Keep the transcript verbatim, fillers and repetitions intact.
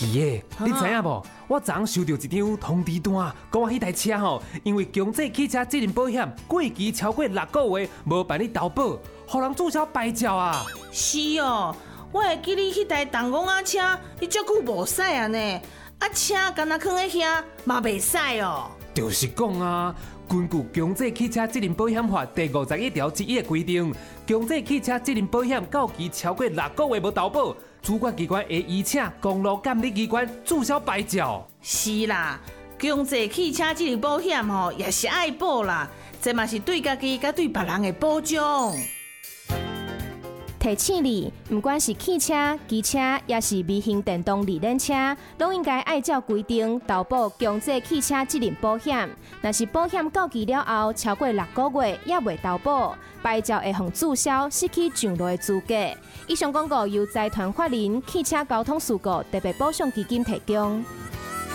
记诶，你知影无？我昨昏收到一张通知单，讲我迄台车吼，因为强制汽车责任保险过期超过六个月，无办理投保，互人注销牌照啊！ 是哦，我会记你迄台动公仔车，你足久无驶啊呢？啊，车干那放在遐，嘛袂使哦。 就是讲啊，根据《强制汽车责任保险法》第五十一条之一的规定，强制汽车责任保险到期超过六个月无投保，主管机关会依请公路监理机关注销牌照。 是啦，强制汽车责任保险吼也是爱保啦，这嘛是对家己甲对别人的保障。 提醒你，不管是汽车、机车，也是微型电动二轮车，拢应该按照规定投保强制汽车责任保险。若是保险到期了后超过六个月也未投保，牌照会互注销，失去上路的资格。以上广告由财团法人汽车交通事故特别保障基金提供。